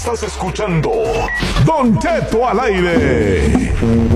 Estás escuchando Don Cheto al aire.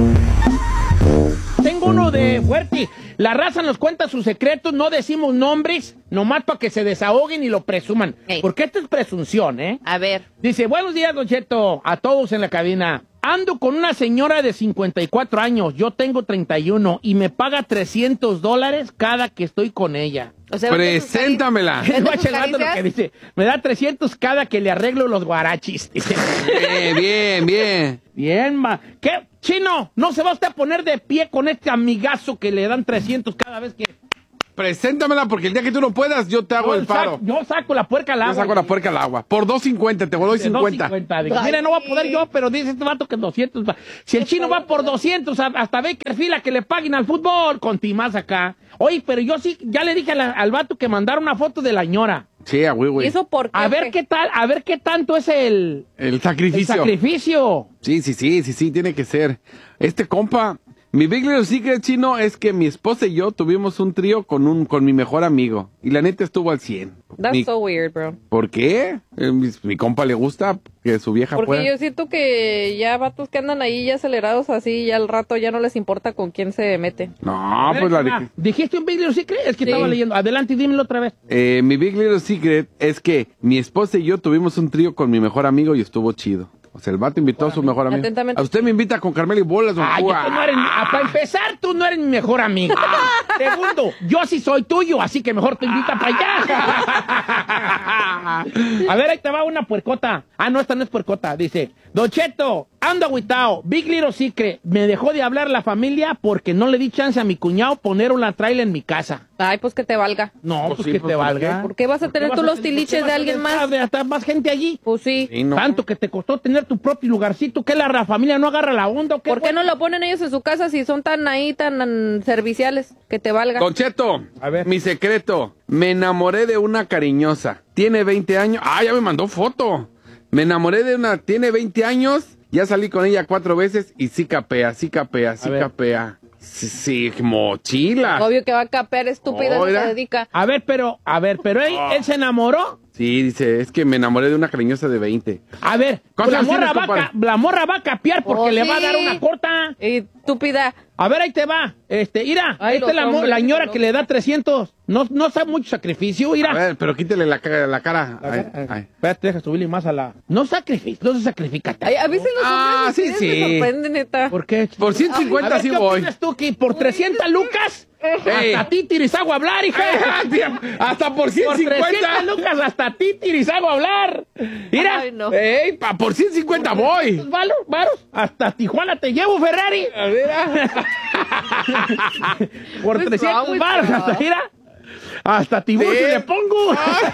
Tengo uno de fuerte. La raza nos cuenta sus secretos, no decimos nombres, nomás para que se desahoguen y lo presuman. Hey. Porque esto es presunción, ¿eh? A ver. Dice, buenos días, Don Cheto, a todos en la cabina. Ando con una señora de 54 años, yo tengo 31, y me paga $300 cada que estoy con ella. O sea, Preséntamela. Es sus guachando lo que dice. Me da 300 cada que le arreglo los guarachis. Dice. Bien. Bien, ma. ¿Qué? Chino, no se va usted a poner de pie con este amigazo que le dan 300 cada vez que... Preséntamela porque el día que tú no puedas, yo te hago el paro. Yo saco la puerca al agua. Yo saco la puerca al agua. Por $2.50, te doy 50. Digo, mira, no va a poder yo, pero dice este vato que 200. Si el chino va por 200, hasta Baker Fila que le paguen al fútbol, con Timás acá. Oye, pero yo sí, ya le dije al vato que mandara una foto de la ñora. Sí, güey. ¿Y eso por qué? A ver qué tal, a ver qué tanto es el sacrificio. sacrificio. Sí, tiene que ser. Este compa, mi Big Little Secret, Chino, es que mi esposa y yo tuvimos un trío con mi mejor amigo. Y la neta estuvo al 100. That's so weird, bro. ¿Por qué? Mi compa le gusta que su vieja Porque pueda. yo siento que ya vatos que andan ahí ya acelerados así, ya al rato ya no les importa con quién se mete. No, A ver, pues la ah, de... ¿dijiste un Big Little Secret? Es que Sí. estaba leyendo. Adelante, dímelo otra vez. Mi Big Little Secret es que mi esposa y yo tuvimos un trío con mi mejor amigo y estuvo chido. O sea, el vato invitó a su mejor amigo. Atentamente. A usted me invita con Carmela y bolas, don Ay, Juan. tú no eres, para empezar, tú no eres mi mejor amigo. Segundo, yo sí soy tuyo, así que mejor te invita para allá. A ver, ahí te va una puercota. Ah, no, esta no es puercota. Dice, Don Cheto, ando agüitao, Big Little Secret, me dejó de hablar la familia porque no le di chance a mi cuñado poner una trailer en mi casa. Ay, pues que te valga. No, Pues pues sí, que pues, te ¿por valga. ¿Por qué vas a tener tú los tiliches de alguien más? Hasta más gente allí. Pues sí. Sí, no. Tanto que te costó tener tu propio lugarcito, que la familia no agarra la onda, ¿o qué? ¿Por qué no lo ponen ellos en su casa si son tan ahí, tan serviciales? Que te valga. Don Cheto, A ver. mi secreto. Me enamoré de una cariñosa. Tiene 20 años. Ah, ya me mandó foto. Me enamoré de una... Tiene 20 años. Ya salí con ella 4 veces y sí capea. A ver. Sí, mochila. Obvio que va a capear, estúpida, Oiga. se dedica. A ver, pero él se enamoró. Sí, dice, es que me enamoré de una cariñosa de 20. A ver, ¿Cuántos la años morra, tienes, compadre? la morra va a capear porque Oh, le va a sí. dar una corta. Estúpida. A ver, ahí te va. Mira, Ay, esta es los hombres, la ñora no. que le da 300. No sabe mucho sacrificio, mira. A ver, pero quítele la cara. Ay. Espérate, deja subirle más a la... No se sacrifica tanto. Ay, a veces los hombres sí, ustedes sí. me sorprenden, neta. ¿Por qué? Por 150 A ver, sí ¿qué voy. opinas tú que por 300 lucas? Ey. Hasta títiris hago hablar, hija. Hasta por Por 150. 300 lucas hasta títiris hago hablar. Mira. Ay, no. Ey, por 150 voy. Varos, hasta Tijuana te llevo, Ferrari. Por What's 300 wrong with varos, you? hasta mira. Hasta Tiburcio Sí. le pongo.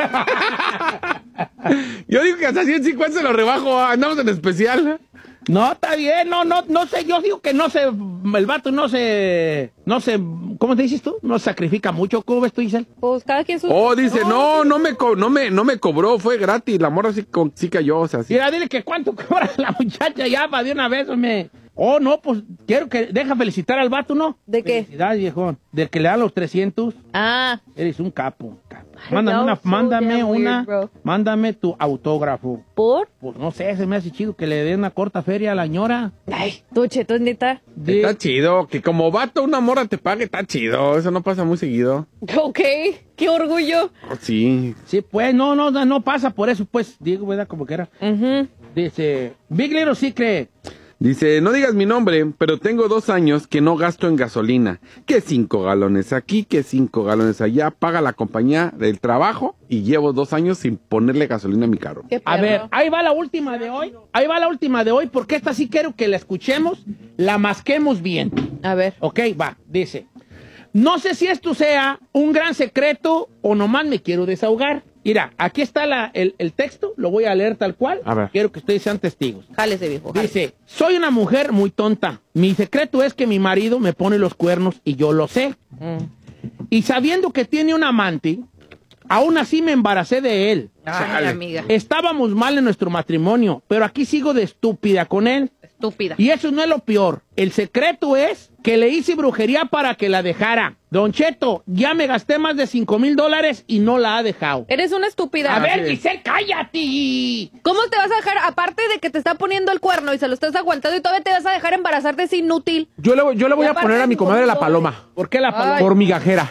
Yo digo que hasta 150 se lo rebajo. Andamos en especial. No, está bien, no sé, yo digo que el vato no se, ¿cómo te dices tú? No se sacrifica mucho, ¿cómo ves tú, Giselle? Pues cada quien su... Oh, dice, no me cobró, fue gratis. La morra sí cayó, o sea, sí. Mira, dile que cuánto cobra la muchacha ya para de una vez, hombre. Oh, no, pues deja felicitar al vato, ¿no? ¿De qué? Felicidades, viejón. Del que le dan los 300, Ah, eres un capo. Ay, no, so damn weird, bro. Mándame tu autógrafo. ¿por? Pues no sé, se me hace chido que le dé una corta feria a la ñora. Ay, tú, Cheto, neta. Está chido, que como vato una morra te pague, está chido. Eso no pasa muy seguido. Ok, qué orgullo. Oh, sí. Sí, pues, no pasa por eso, pues, digo, ¿verdad? Como que era. Ujú. Dice, Big Little Secret. Dice, no digas mi nombre, pero tengo 2 años que no gasto en gasolina. Que 5 galones aquí, que 5 galones allá. Paga la compañía del trabajo y llevo 2 años sin ponerle gasolina a mi carro. Qué A perro. ver, ahí va la última de hoy. Porque esta sí quiero que la escuchemos, la masquemos bien. A ver. Ok, va, dice. No sé si esto sea un gran secreto o nomás me quiero desahogar. Mira, aquí está el texto, lo voy a leer tal cual. A ver. Quiero que ustedes sean testigos. Jálese, viejo. jálese. Dice, soy una mujer muy tonta. Mi secreto es que mi marido me pone los cuernos y yo lo sé. Y sabiendo que tiene un amante, aún así me embaracé de él. Ay, amiga. Estábamos mal en nuestro matrimonio, pero aquí sigo de estúpida con él. Estúpida. Y eso no es lo peor. El secreto es que le hice brujería para que la dejara. Don Cheto, ya me gasté más de $5,000 y no la ha dejado. Eres una estúpida. A ver, Giselle, cállate. ¿Cómo te vas a dejar, aparte de que te está poniendo el cuerno y se lo estás aguantando y todavía te vas a dejar embarazarte? Es inútil. Yo le voy Y a aparte poner a mi comadre la $5,000. paloma. ¿Por qué la paloma? Ay. Por migajera.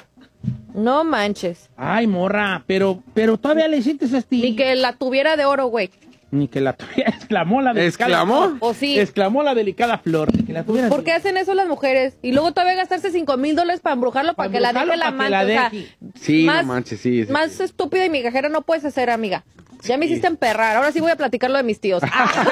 No manches. Ay, morra, pero todavía le hiciste ese estilo. Ni que la tuviera de oro, güey. Ni que la tuviera, exclamó la delicada. ¿Exclamó? flor. ¿O sí? Exclamó la delicada flor. Que la tuviera ¿Por qué hacen eso las mujeres? Y luego todavía gastarse $5,000 para embrujarlo para que la deje la para que la amante. O sea, deje. Sí, más, no manches, sí. más estúpida y migajera no puedes hacer, amiga. Ya me hiciste emperrar. Ahora sí voy a platicar lo de mis tíos.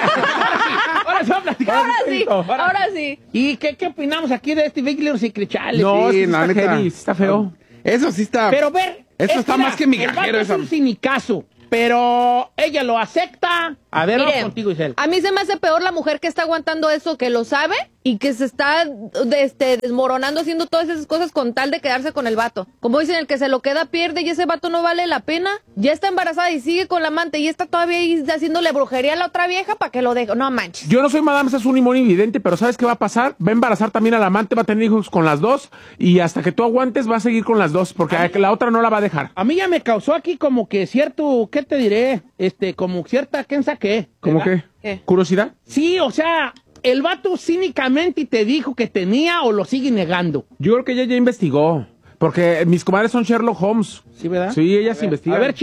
Ahora sí va a platicar. Ahora sí. ¿Y qué opinamos aquí de este Big Little Secret Challenge? No, Sí, sí la está neta. heavy, sí está feo. Eso sí está. Pero ver. Eso está más que migajero, El vato esa. es un sinicazo, pero ella lo acepta. A ver, Mire, vamos contigo, Isel. a mí se me hace peor la mujer que está aguantando eso, que lo sabe y que se está desmoronando haciendo todas esas cosas con tal de quedarse con el vato. Como dicen, el que se lo queda pierde y ese vato no vale la pena. Ya está embarazada y sigue con la amante y está todavía ahí haciéndole brujería a la otra vieja para que lo deje. No manches. Yo no soy Madame Sassoon ni Moni Vidente, pero ¿sabes qué va a pasar? Va a embarazar también al amante, va a tener hijos con las dos y hasta que tú aguantes va a seguir con las dos porque la otra no la va a dejar. A mí ya me causó aquí como que cierto, ¿qué te diré? Como cierta, ¿quién saqué? ¿Cómo ¿Verdad? qué? ¿Qué? ¿Curiosidad? Sí, o sea, el vato cínicamente te dijo que tenía o lo sigue negando. Yo creo que ella ya investigó. Porque mis comadres son Sherlock Holmes. ¿Sí, verdad? Sí, ellas investigan. A ver,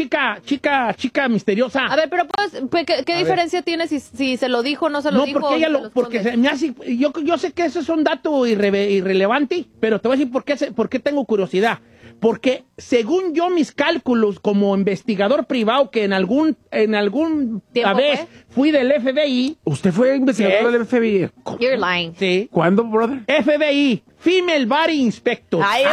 chica misteriosa. A ver, pero pues, ¿qué diferencia tiene si se lo dijo o no se lo No, dijo? porque o ella se lo, los porque esconde? se me hace, yo sé que eso es un dato irrelevante, pero te voy a decir por qué tengo curiosidad. Porque según yo mis cálculos como investigador privado que en algún ¿Tiempo vez fue? fui del FBI, ¿Usted fue investigador ¿Qué? del FBI? You're lying. sí, ¿Cuándo, brother? FBI, Female Body Inspector. Ay,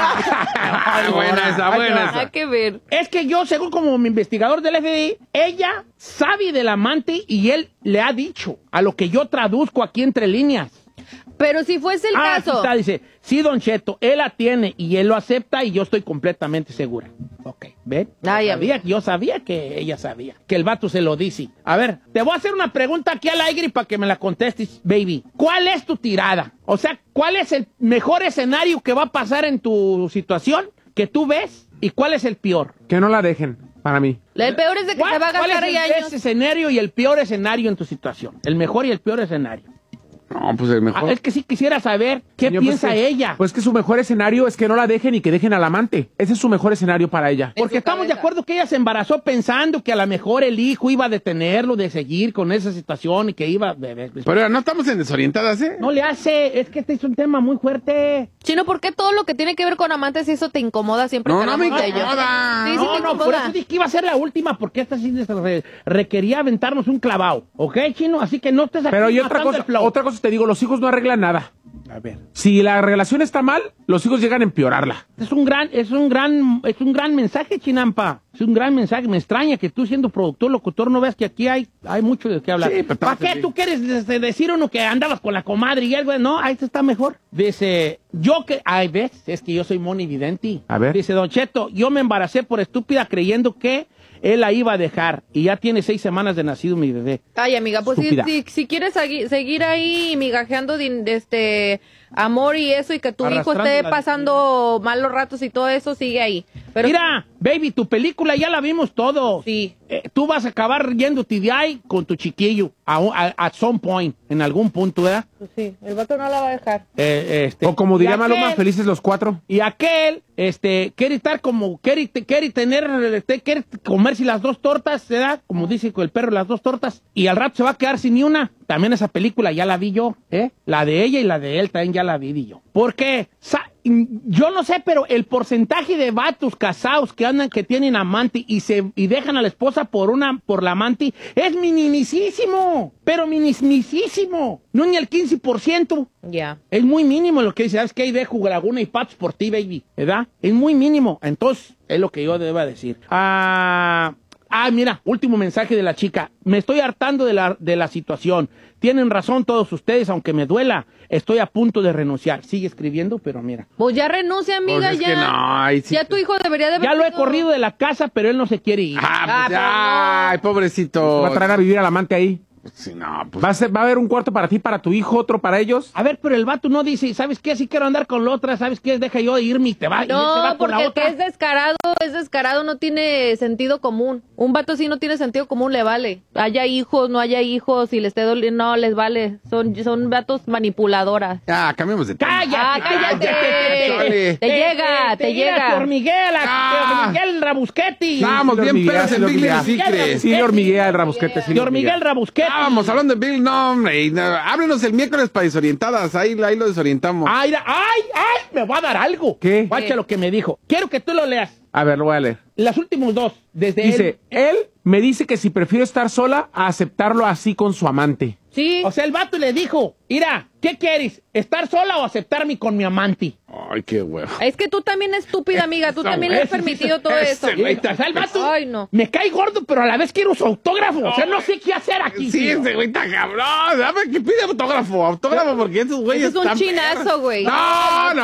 Buena esa, buena esa. nada que ver. Es que yo, según como mi investigador del FBI, ella sabe del amante y él le ha dicho a lo que yo traduzco aquí entre líneas. Pero si fuese el Aquí caso. está, dice, sí, Don Cheto, él la tiene y él lo acepta y yo estoy completamente segura. Ok, ¿ven? Ay, Yo sabía que ella sabía, que el vato se lo dice. A ver, te voy a hacer una pregunta aquí al aire para que me la contestes, baby. ¿Cuál es tu tirada? O sea, ¿cuál es el mejor escenario que va a pasar en tu situación que tú ves y cuál es el peor? Que no la dejen, para mí. El peor es de que se va a ¿Cuál gastar es ahí el años. best escenario y el peor escenario en tu situación? El mejor y el peor escenario. No, pues el mejor. Es que sí quisiera saber qué Señor, piensa pues que- ella. Pues que su mejor escenario es que no la dejen y que dejen al amante. Ese es su mejor escenario para ella. En Porque su estamos de cabeza. acuerdo que ella se embarazó pensando que a lo mejor el hijo iba a detenerlo de seguir con esa situación y que iba... Pero no estamos en desorientadas, ¿eh? No le hace, es que este es un tema muy fuerte. Chino, ¿por qué todo lo que tiene que ver con amantes y eso te incomoda siempre? No, que no hablamos me de ello? incomoda. Sí, sí No, te no, por incomoda. eso dije que iba a ser la última, porque esta sí requería aventarnos un clavado. ¿Ok, Chino? Así que no estés aquí Pero y otra matando el flow. cosa te digo, los hijos no arreglan nada. A ver. Si la relación está mal, los hijos llegan a empeorarla. Es un gran mensaje, Chinampa. Es un gran mensaje. Me extraña que tú, siendo productor, locutor, no veas que aquí hay mucho de qué hablar. Sí, pero ¿Para estamos qué en- tú quieres decir uno que andabas con la comadre y algo? No, ahí está mejor. Dice, ves, es que yo soy Moni Videnti. A ver. Dice, Don Cheto, yo me embaracé por estúpida creyendo que él la iba a dejar y ya tiene 6 semanas de nacido mi bebé. Ay, amiga, pues Estúpida. si quieres seguir ahí migajeando de amor y eso y que tu hijo Arrastrando esté la pasando malos ratos y todo eso, sigue ahí. Pero Mira, baby, tu película ya la vimos todos. Sí. Tú vas a acabar yéndote de ahí con tu chiquillo at some point, en algún punto, ¿verdad? Pues sí, el vato no la va a dejar. O como y diría aquel- Maluma, felices los 4. Y aquel, quiere estar como, quiere comerse las 2 tortas, ¿verdad? Como dice el perro, las 2 tortas. Y al rato se va a quedar sin ni una. También esa película ya la vi yo, ¿eh? La de ella y la de él también ya la vi yo. Porque, yo no sé, pero el porcentaje de vatos casados que tienen amante y dejan a la esposa por la amante es minimísimo. Pero minimísimo. No ni el 15%. Ya. Es muy mínimo lo que dice, ¿sabes qué? Ahí dejo Laguna y Patos por ti, baby, ¿verdad? Es muy mínimo. Entonces, es lo que yo deba decir. Mira, último mensaje de la chica. Me estoy hartando de la situación. Tienen razón todos ustedes, aunque me duela. Estoy a punto de renunciar. Sigue escribiendo, pero mira. Pues ya renuncia, amiga, Pues es ya. que no, ahí sí Ya tu hijo debería de haber Ya lo he sido- corrido de la casa, pero él no se quiere ir. Pues pero no. ay, pobrecito. Va a traer a vivir al amante ahí. Sí, no, pues. ¿Va a haber un cuarto para ti, para tu hijo, otro para ellos? A ver, pero el vato no dice, ¿sabes qué? Si quiero andar con la otra, ¿sabes qué? Deja yo de irme y te va, y se va No, con la porque el otra. que es descarado, no tiene sentido común. Un vato así no tiene sentido común, le vale. Haya hijos, no haya hijos, si les esté doliendo, no, les vale. Son vatos manipuladoras. Ya, cambiemos de tema. ¡Cállate! Te llega. Te hormiguea el Rabusquetti. Estábamos Sí, bien hormiguea, pedos sí, en Big Little hormiguea. Secret. Sí, le hormiguea el rabusquete. Sí, Te hormiguea el Rabusquetti. Estábamos hablando de Bill, no, hombre. Háblenos el miércoles para desorientadas. Ahí lo desorientamos. Ay, me va a dar algo. ¿Qué? Guacha lo que me dijo. Quiero que tú lo leas. A ver, lo voy a leer. Los últimos dos. Desde Dice, él me dice que si prefiero estar sola, a aceptarlo así con su amante. Sí. O sea, el vato le dijo, mira, ¿qué quieres? ¿Estar sola o aceptarme con mi amante? Ay, qué huevo. Es que tú también estúpida, amiga. Tú también le has permitido todo eso. O sea, el vato Ay, no. me cae gordo, pero a la vez quiero su autógrafo. O sea, no sé qué hacer aquí. Sí, tío. ese güey está cabrón. Dame que pide autógrafo porque esos güeyes Ese es un están chinazo, perros. güey. No,